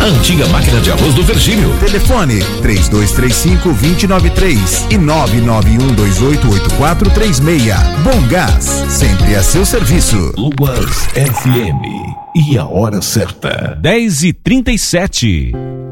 a antiga máquina de arroz do Virgílio. Telefone 3235-2093 e 991288436. Bom Gás, sempre a seu serviço. Luas FM e a hora certa. 10h37.